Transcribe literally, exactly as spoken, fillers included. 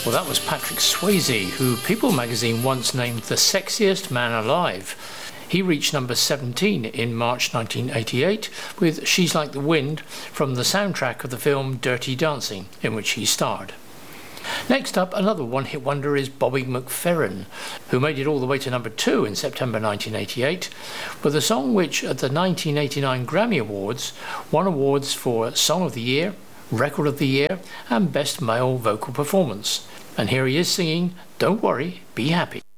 Well, that was Patrick Swayze, who People magazine once named the sexiest man alive. He reached number seventeen in March nineteen eighty-eight with She's Like the Wind from the soundtrack of the film Dirty Dancing, in which he starred. Next up, another one-hit wonder is Bobby McFerrin, who made it all the way to number two in September nineteen eighty-eight with a song which, at the nineteen eighty-nine Grammy Awards, won awards for Song of the Year, Record of the Year and Best Male Vocal Performance. And here he is singing Don't Worry, Be Happy.